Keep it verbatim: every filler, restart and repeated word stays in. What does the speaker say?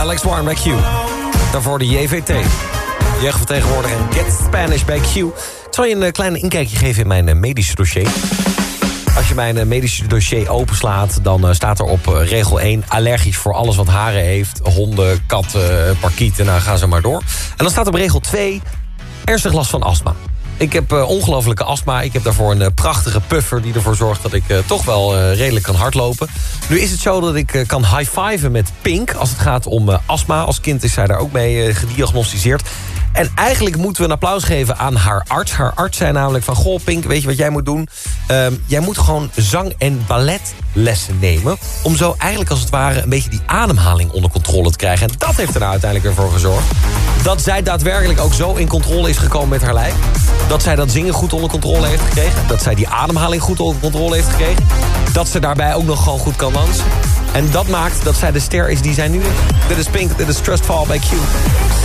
Alex Warren bij Q. Daarvoor de J V T. Jeugdvertegenwoordiger en Get Spanish bij Q. Ik zal je een klein inkijkje geven in mijn medische dossier. Als je mijn medische dossier openslaat, dan staat er op regel één... allergisch voor alles wat haren heeft. Honden, katten, parkieten, nou gaan ze maar door. En dan staat op regel twee... ernstig last van astma. Ik heb uh, ongelofelijke astma. Ik heb daarvoor een uh, prachtige puffer die ervoor zorgt dat ik uh, toch wel uh, redelijk kan hardlopen. Nu is het zo dat ik uh, kan high-fiven met Pink als het gaat om uh, astma. Als kind is zij daar ook mee uh, gediagnosticeerd. En eigenlijk moeten we een applaus geven aan haar arts. Haar arts zei namelijk van, goh Pink, weet je wat jij moet doen? Um, jij moet gewoon zang- en balletlessen nemen. Om zo eigenlijk als het ware een beetje die ademhaling onder controle te krijgen. En dat heeft er nou uiteindelijk ervoor gezorgd dat zij daadwerkelijk ook zo in controle is gekomen met haar lijf. Dat zij dat zingen goed onder controle heeft gekregen. Dat zij die ademhaling goed onder controle heeft gekregen. Dat ze daarbij ook nog gewoon goed kan dansen. En dat maakt dat zij de ster is die zij nu is. Dit is Pink, dit is Trust Fall bij Q.